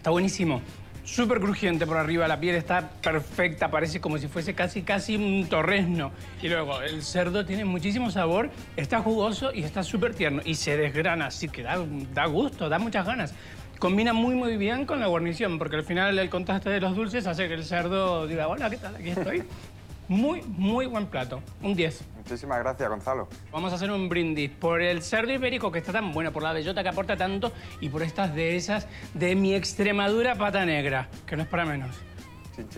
Está buenísimo. Súper crujiente por arriba, la piel está perfecta, parece como si fuese casi un torrezno. Y luego, el cerdo tiene muchísimo sabor, está jugoso y está súper tierno. Y se desgrana, así que da gusto, da muchas ganas. Combina muy bien con la guarnición, porque al final el contraste de los dulces hace que el cerdo diga, hola, ¿qué tal? Aquí estoy. Muy buen plato, un 10. Muchísimas gracias, Gonzalo. Vamos a hacer un brindis por el cerdo ibérico que está tan bueno, por la bellota que aporta tanto y por estas dehesas de mi Extremadura pata negra, que no es para menos.